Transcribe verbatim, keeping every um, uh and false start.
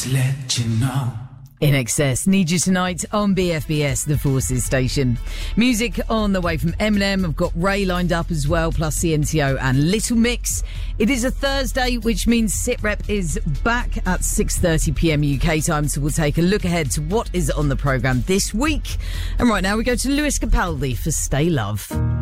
to let you know. In Excess, Need You Tonight on B F B S, the Forces station. Music on the way from Eminem. I've got Ray lined up as well, plus C N T O and Little Mix. It is a Thursday, which means SitRep is back at six thirty p m U K time, so we'll take a look ahead to what is on the programme this week. And right now we go to Lewis Capaldi for Stay Love.